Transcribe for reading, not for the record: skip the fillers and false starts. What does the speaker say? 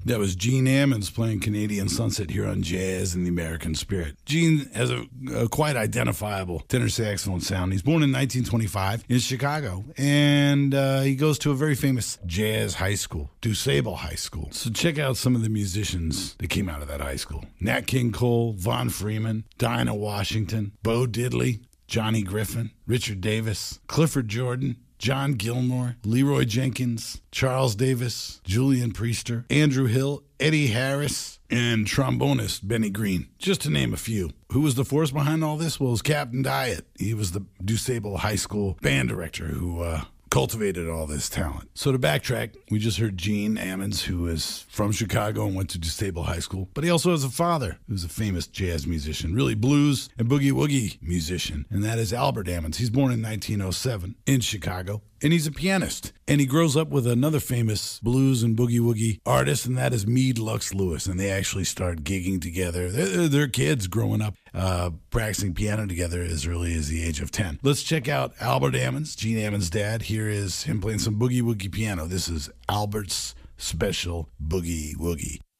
That was Gene Ammons playing Canadian Sunset here on Jazz in the American Spirit. Gene has a quite identifiable tenor saxophone sound. He's born in 1925 in Chicago, and he goes to a very famous jazz high school, DuSable High School. So check out some of the musicians that came out of that high school. Nat King Cole, Von Freeman, Dinah Washington, Bo Diddley, Johnny Griffin, Richard Davis, Clifford Jordan, John Gilmore, Leroy Jenkins, Charles Davis, Julian Priester, Andrew Hill, Eddie Harris, and trombonist Benny Green, just to name a few. Who was the force behind all this? Well, it was Captain Diet. He was the DuSable High School band director who cultivated all this talent. So to backtrack, we just heard Gene Ammons, who is from Chicago and went to DuSable High School, but he also has a father who's a famous jazz musician, really blues and boogie-woogie musician, and that is Albert Ammons. He's born in 1907 in Chicago, and he's a pianist. And he grows up with another famous blues and boogie-woogie artist, and that is Meade Lux Lewis, and they actually start gigging together. They're kids growing up, practicing piano together as early as the age of 10. Let's check out Albert Ammons, Gene Ammons' dad. Here is him playing some boogie-woogie piano. This is Albert's Special Boogie Woogie.